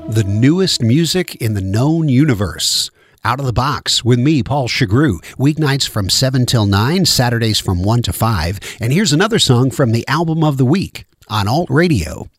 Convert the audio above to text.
The newest music in the known universe. Out of the Box with me, Paul Chagru. Weeknights from 7 till 9, Saturdays from 1 to 5. And here's another song from the album of the week on Alt Radio.